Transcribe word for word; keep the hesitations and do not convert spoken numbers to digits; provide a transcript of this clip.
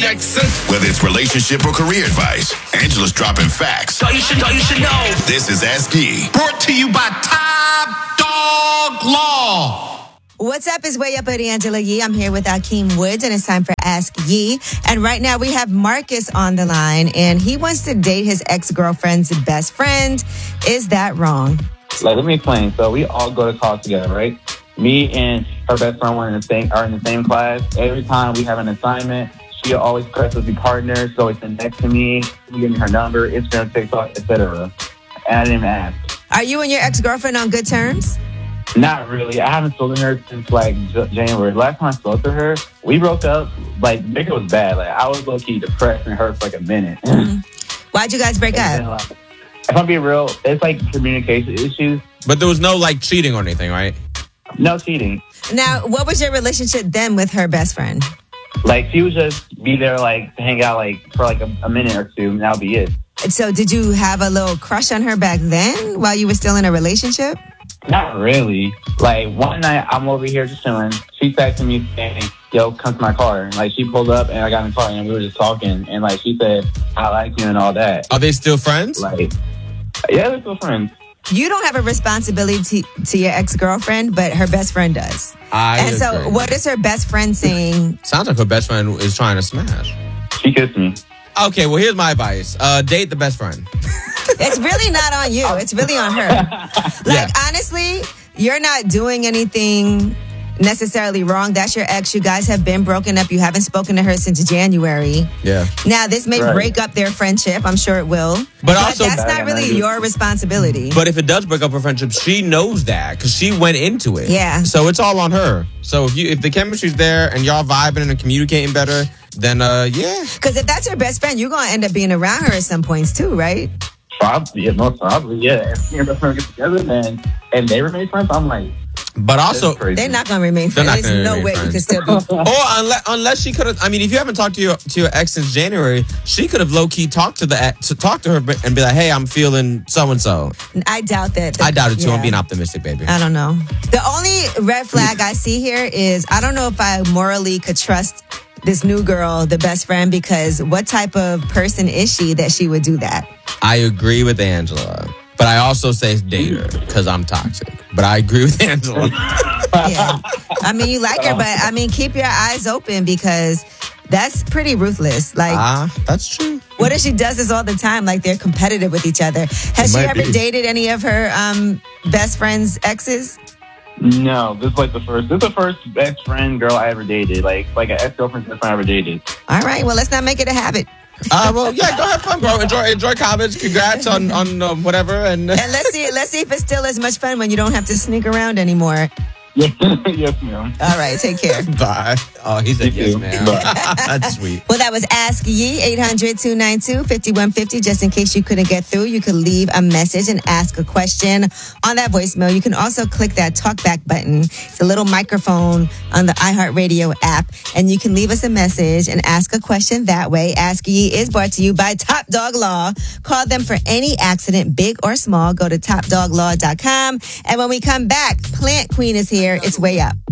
Jackson. Whether it's relationship or career advice, Angela's dropping facts. So you should know, you should know. This is Ask Yee. Brought to you by Top Dog Law. What's up? It's Way Up with Angela Yee. I'm here with Akeem Woods, and it's time for Ask Yee. And right now we have Marcus on the line, and he wants to date his ex-girlfriend's best friend. Is that wrong? Like, let me explain. So we all go to college together, right? Me and her best friend were in the same, are in the same class. Every time we have an assignment, she always press us to be partners. So it's next to me. She give me her number, Instagram, TikTok, et cetera. And I didn't even ask. Are you and your ex-girlfriend on good terms? Not really. I haven't spoken to her since like J- January. Last time I spoke to her, we broke up. Like, it was bad. Like, I was low-key depressed and hurt for like a minute. Mm-hmm. Why'd you guys break then, up? like, if I'm being real, it's like communication issues. But there was no like cheating or anything, right? No cheating. Now, what was your relationship then with her best friend? Like, she would just be there, like, to hang out, like, for like a, a minute or two, and that'll be it. So did you have a little crush on her back then while you were still in a relationship? Not really. Like, one night, I'm over here just chilling. She texted me saying, yo, come to my car. And, like, she pulled up, and I got in the car, and we were just talking. And, like, she said, I like you and all that. Are they still friends? Like, yeah, they're still friends. You don't have a responsibility to, to your ex-girlfriend, but her best friend does. I And so agree. what is her best friend saying? Sounds like her best friend is trying to smash. She kissed me. Okay, well, here's my advice. Uh, date the best friend. It's really not on you. It's really on her. Like, Yeah. honestly, you're not doing anything necessarily wrong. That's your ex. You guys have been broken up. You haven't spoken to her since January. Yeah. Now, this may Right. break up their friendship. I'm sure it will. But also- that's not really your responsibility. But if it does break up her friendship, she knows that because she went into it. Yeah. So it's all on her. So if you if the chemistry's there and y'all vibing and communicating better, then uh yeah. Because if that's your best friend, you're going to end up being around her at some points too, right? Probably, yeah, most probably, yeah. If me and her best friend get together, then, and they remain friends, I'm like, But also, that's crazy. They're not going to remain They're friends. not There's gonna no remain way you friends. can still be. or unless unless she could have. I mean, if you haven't talked to your to your ex since January, she could have low key talked to the ex- to talk to her and be like, "Hey, I'm feeling so and so." I doubt that. I doubt it too. Yeah. I'm being optimistic, baby. I don't know. The only red flag I see here is I don't know if I morally could trust this new girl, the best friend, because what type of person is she that she would do that? I agree with Angela, but I also say date her because I'm toxic. But I agree with Angela. Yeah. I mean, you like her, but I mean, keep your eyes open because that's pretty ruthless. Like, Ah, that's true. what if she does this all the time? Like, they're competitive with each other. Has It she might ever be. dated any of her um, best friend's exes? no, this is like the first, this is the first best friend girl I ever dated. Like, like an ex-girlfriend best friend I ever dated. All right. Well, let's not make it a habit. Uh, well, yeah, go have fun, bro. Enjoy, enjoy college. Congrats on on um, whatever. And And let's see, let's see if it's still as much fun when you don't have to sneak around anymore. Yes, ma'am. All right, take care. bye. Oh, he said You yes, too. man. Bye. That's sweet. Well, that was Ask Yee, eight hundred, two nine two, five one five zero. Just in case you couldn't get through, you could leave a message and ask a question on that voicemail. You can also click that talkback button. It's a little microphone on the iHeartRadio app, and you can leave us a message and ask a question that way. Ask Yee is brought to you by Top Dog Law. Call them for any accident, big or small. Go to top dog law dot com. And when we come back, Plant Queen is here. It's Way Up.